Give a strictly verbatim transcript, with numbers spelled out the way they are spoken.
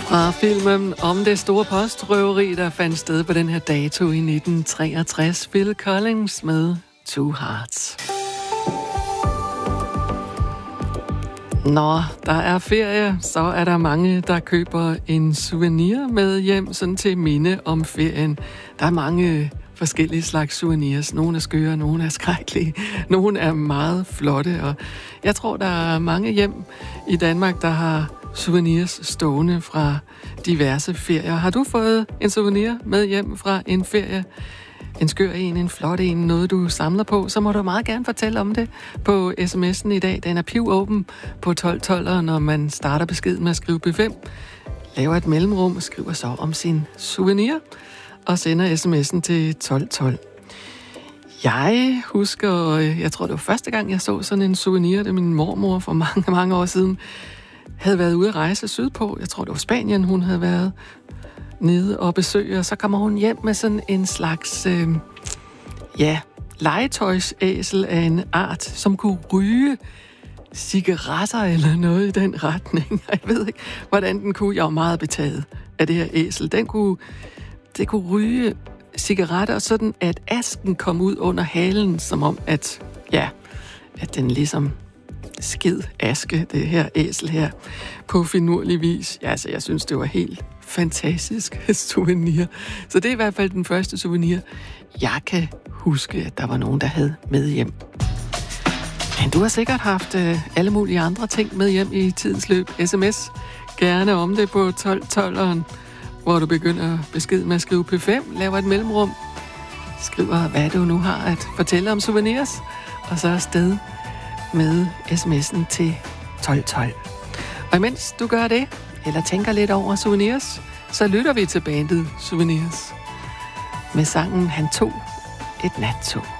Fra filmen om det store postrøveri, der fandt sted på den her dato i nitten treogtres. Phil Collins med Two Hearts. Når der er ferie, så er der mange, der køber en souvenir med hjem, sådan til minde om ferien. Der er mange forskellige slags souvenirs. Nogle er skøre, nogle er skrækkelige, nogle er meget flotte. Og jeg tror, der er mange hjem i Danmark, der har souvenirs stående fra diverse ferier. Har du fået en souvenir med hjem fra en ferie? En skør en, en flot en, noget du samler på, så må du meget gerne fortælle om det på sms'en i dag. Den er pivåben på tolv tolv, og når man starter beskeden med at skrive B fem, laver et mellemrum og skriver så om sin souvenir og sender sms'en til tolv tolv. Jeg husker, jeg tror det var første gang, jeg så sådan en souvenir, det min mormor for mange, mange år siden havde været ude at rejse sydpå. Jeg tror det var Spanien, hun havde været nede og besøge, og så kommer hun hjem med sådan en slags, øh, ja, legetøjsæsel af en art, som kunne ryge cigaretter eller noget i den retning. Jeg ved ikke, hvordan den kunne. Jeg var meget betaget af det her æsel. Den kunne, det kunne ryge cigaretter, sådan at asken kom ud under halen, som om at, ja, at den ligesom skid aske, det her æsel her, på finurlig vis. Ja, altså, jeg synes, det var helt fantastisk souvenir. Så det er i hvert fald den første souvenir, jeg kan huske, at der var nogen, der havde med hjem. Men du har sikkert haft øh, alle mulige andre ting med hjem i tidens løb. S M S gerne om det på tolv tolv, hvor du begynder besked med at skrive P fem, laver et mellemrum, skriver, hvad du nu har at fortælle om souvenirs, og så afsted med sms'en til tolv tolv. Og imens du gør det, eller tænker lidt over souvenirs, så lytter vi til bandet Souvenirs med sangen Han tog et nattog.